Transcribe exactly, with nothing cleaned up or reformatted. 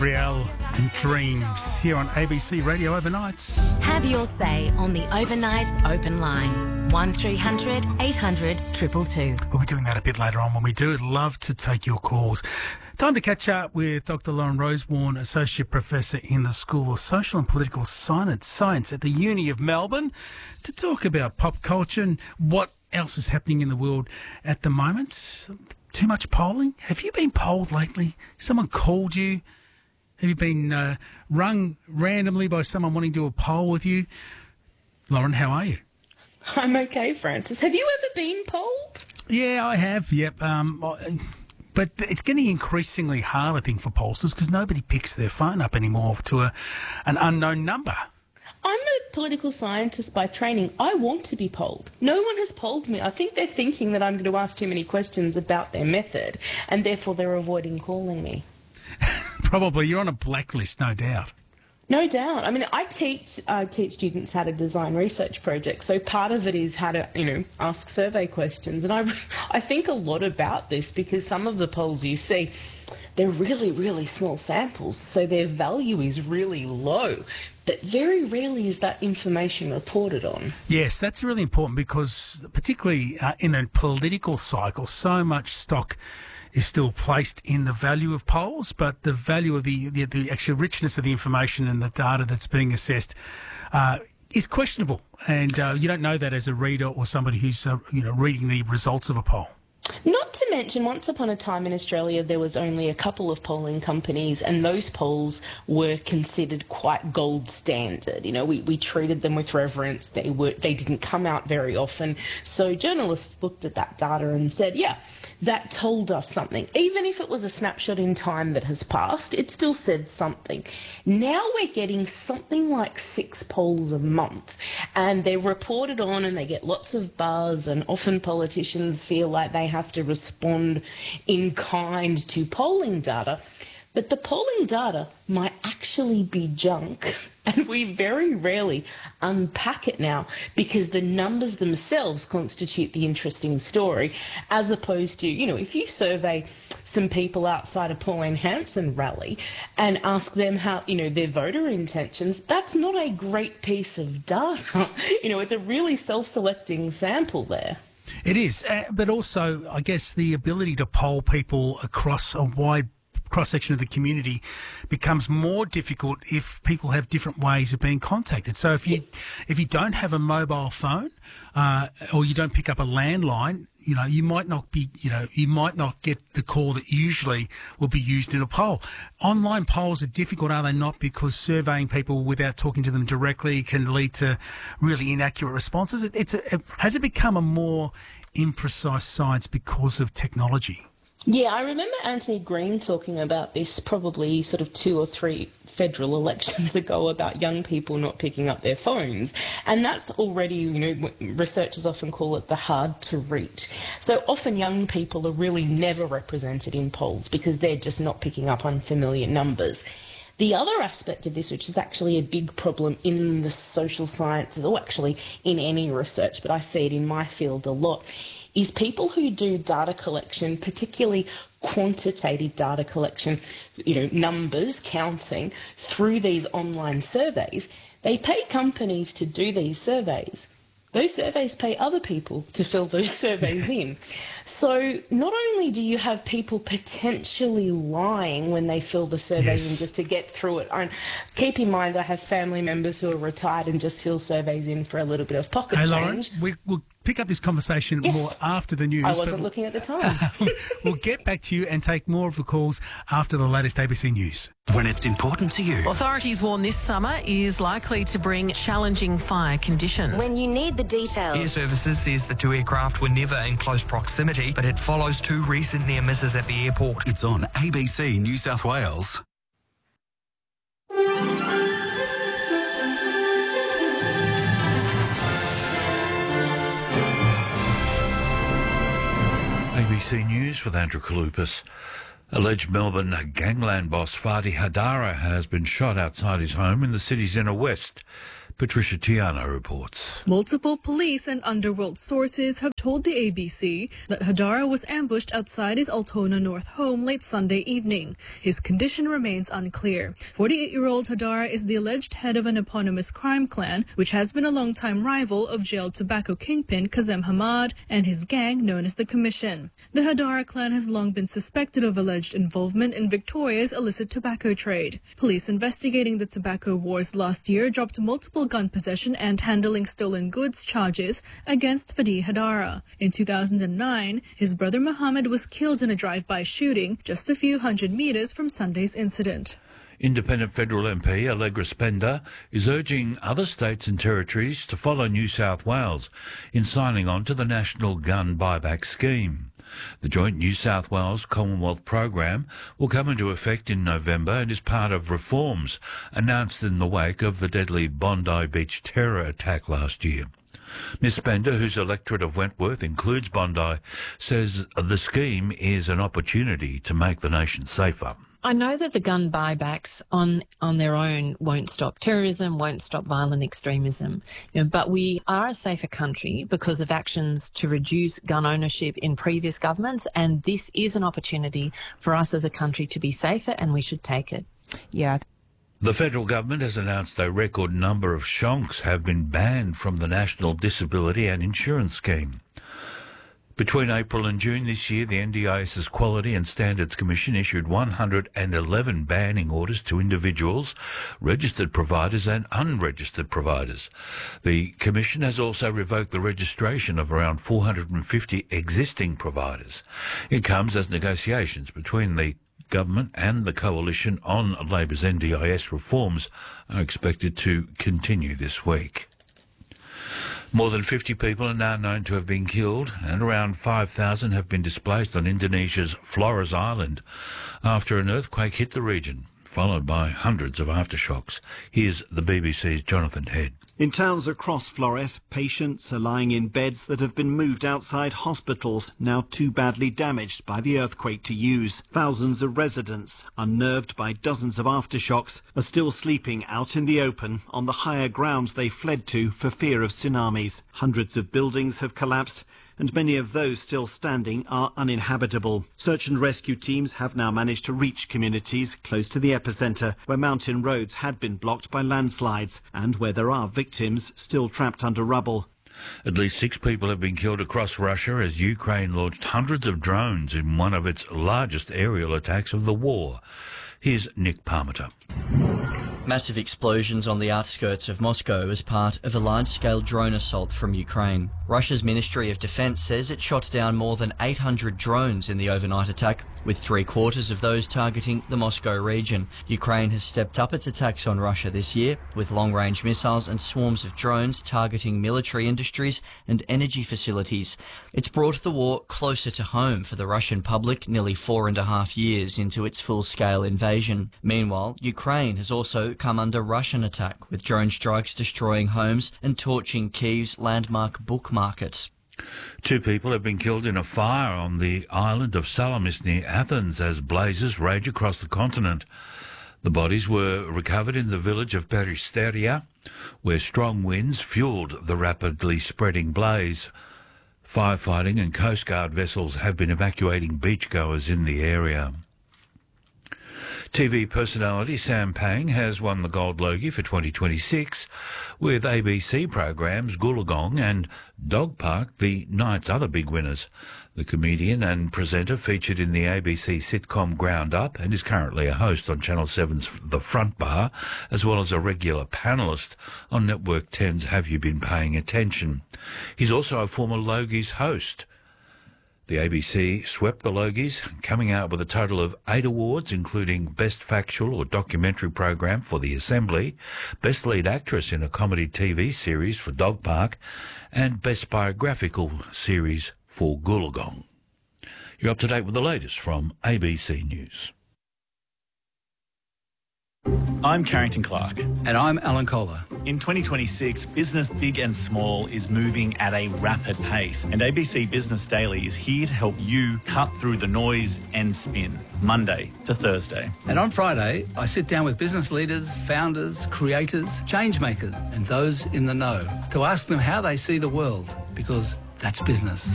Real and Dreams here on A B C Radio Overnights. Have your say on the Overnights Open Line. one three hundred eight hundred two two two. We'll be doing that a bit later on. When we do, I'd love to take your calls. Time to catch up with Doctor Lauren Rosewarne, Associate Professor in the School of Social and Political Science, Science at the Uni of Melbourne, to talk about pop culture and what else is happening in the world at the moment. Too much polling? Have you been polled lately? Someone called you? Have you been uh, rung randomly by someone wanting to do a poll with you? Lauren, how are you? I'm okay, Francis. Have you ever been polled? Yeah, I have, yep. Um, but it's getting increasingly hard, I think, for pollsters because nobody picks their phone up anymore to a, an unknown number. I'm a political scientist by training. I want to be polled. No one has polled me. I think they're thinking that I'm going to ask too many questions about their method, and therefore they're avoiding calling me. Probably. You're on a blacklist, no doubt. No doubt. I mean, I teach uh, teach students how to design research projects, so part of it is how to, you know, ask survey questions. And I, I think a lot about this because some of the polls you see, they're really, really small samples, so their value is really low. But very rarely is that information reported on. Yes, that's really important because particularly uh, in a political cycle, so much stock is still placed in the value of polls, but the value of the, the, the actual richness of the information and the data that's being assessed uh, is questionable. And uh, you don't know that as a reader or somebody who's uh, you know reading the results of a poll. Not to mention, once upon a time in Australia, there was only a couple of polling companies, and those polls were considered quite gold standard. You know, we, we treated them with reverence. They were they didn't come out very often. So journalists looked at that data and said, yeah, that told us something. Even if it was a snapshot in time that has passed, it still said something. Now we're getting something like six polls a month, and they're reported on and they get lots of buzz, and often politicians feel like they have to respond in kind to polling data. But the polling data might actually be junk, and we very rarely unpack it now because the numbers themselves constitute the interesting story, as opposed to, you know, if you survey some people outside a Pauline Hanson rally and ask them how, you know, their voter intentions, that's not a great piece of data. You know, it's a really self-selecting sample there. It is, uh, but also, I guess, the ability to poll people across a wide cross-section of the community becomes more difficult if people have different ways of being contacted. So if you if you don't have a mobile phone uh, or you don't pick up a landline, you know, you might not be, you know, you might not get the call that usually will be used in a poll. Online polls are difficult, are they not? Because surveying people without talking to them directly can lead to really inaccurate responses. It, it's a, it, has it become a more imprecise science because of technology? Yeah, I remember Anthony Green talking about this probably sort of two or three federal elections ago about young people not picking up their phones. And that's already, you know, researchers often call it the hard to reach. So often young people are really never represented in polls because they're just not picking up unfamiliar numbers. The other aspect of this, which is actually a big problem in the social sciences, or actually in any research, but I see it in my field a lot, is people who do data collection, particularly quantitative data collection, you know, numbers, counting, through these online surveys, they pay companies to do these surveys. Those surveys pay other people to fill those surveys in. So not only do you have people potentially lying when they fill the surveys yes. in just to get through it. And keep in mind, I have family members who are retired and just fill surveys in for a little bit of pocket hey, change. Lauren, we, we'll pick up this conversation yes. more after the news. I wasn't looking at the time. We'll get back to you and take more of the calls after the latest A B C News. When it's important to you. Authorities warn this summer is likely to bring challenging fire conditions. When you need the details. Air Services says the two aircraft were never in close proximity, but it follows two recent near misses at the airport. It's on A B C New South Wales. A B C News with Andrew Kalupas. Alleged Melbourne gangland boss Fadi Hadara has been shot outside his home in the city's inner west. Patricia Tiano reports. Multiple police and underworld sources have told the A B C that Hadara was ambushed outside his Altona North home late Sunday evening. His condition remains unclear. forty-eight-year-old Hadara is the alleged head of an eponymous crime clan, which has been a longtime rival of jailed tobacco kingpin Kazem Hamad and his gang known as the Commission. The Hadara clan has long been suspected of alleged involvement in Victoria's illicit tobacco trade. Police investigating the tobacco wars last year dropped multiple gun possession and handling stolen goods charges against Fadi Hadara. In two thousand nine, his brother Mohammed was killed in a drive-by shooting just a few hundred meters from Sunday's incident. Independent federal M P Allegra Spender is urging other states and territories to follow New South Wales in signing on to the National Gun Buyback Scheme. The joint New South Wales Commonwealth program will come into effect in November and is part of reforms announced in the wake of the deadly Bondi Beach terror attack last year. Miz Spender, whose electorate of Wentworth includes Bondi, says the scheme is an opportunity to make the nation safer. I know that the gun buybacks on on their own won't stop terrorism, won't stop violent extremism, you know, but we are a safer country because of actions to reduce gun ownership in previous governments, and this is an opportunity for us as a country to be safer, and we should take it. Yeah. The federal government has announced a record number of shonks have been banned from the National Disability and Insurance Scheme. Between April and June this year, the N D I S's Quality and Standards Commission issued one hundred eleven banning orders to individuals, registered providers and unregistered providers. The Commission has also revoked the registration of around four hundred fifty existing providers. It comes as negotiations between the government and the coalition on Labor's N D I S reforms are expected to continue this week. More than fifty people are now known to have been killed and around five thousand have been displaced on Indonesia's Flores Island after an earthquake hit the region, followed by hundreds of aftershocks. Here's the B B C's Jonathan Head. In towns across Flores, patients are lying in beds that have been moved outside hospitals, now too badly damaged by the earthquake to use. Thousands of residents, unnerved by dozens of aftershocks, are still sleeping out in the open on the higher grounds they fled to for fear of tsunamis. Hundreds of buildings have collapsed, and many of those still standing are uninhabitable. Search and rescue teams have now managed to reach communities close to the epicentre, where mountain roads had been blocked by landslides and where there are victims still trapped under rubble. At least six people have been killed across Russia as Ukraine launched hundreds of drones in one of its largest aerial attacks of the war. Here's Nick Parmenter. Massive explosions on the outskirts of Moscow as part of a large-scale drone assault from Ukraine. Russia's Ministry of Defense says it shot down more than eight hundred drones in the overnight attack, with three-quarters of those targeting the Moscow region. Ukraine has stepped up its attacks on Russia this year, with long-range missiles and swarms of drones targeting military industries and energy facilities. It's brought the war closer to home for the Russian public nearly four and a half years into its full-scale invasion. Meanwhile, Ukraine has also come under Russian attack, with drone strikes destroying homes and torching Kyiv's landmark book markets. Two people have been killed in a fire on the island of Salamis near Athens as blazes rage across the continent. The bodies were recovered in the village of Peristeria, where strong winds fuelled the rapidly spreading blaze. Firefighting and Coast Guard vessels have been evacuating beachgoers in the area. T V personality Sam Pang has won the Gold Logie for twenty twenty-six, with A B C programs Goolagong and Dog Park the night's other big winners. The comedian and presenter featured in the A B C sitcom Ground Up and is currently a host on Channel seven's The Front Bar, as well as a regular panellist on Network ten's Have You Been Paying Attention? He's also a former Logies host. The A B C swept the Logies, coming out with a total of eight awards, including Best Factual or Documentary Program for The Assembly, Best Lead Actress in a Comedy T V Series for Dog Park, and Best Biographical Series for Goolagong. You're up to date with the latest from A B C News. I'm Carrington Clark. And I'm Alan Kohler. In twenty twenty-six, business big and small is moving at a rapid pace, and A B C Business Daily is here to help you cut through the noise and spin, Monday to Thursday. And on Friday, I sit down with business leaders, founders, creators, change makers, and those in the know to ask them how they see the world, because that's business.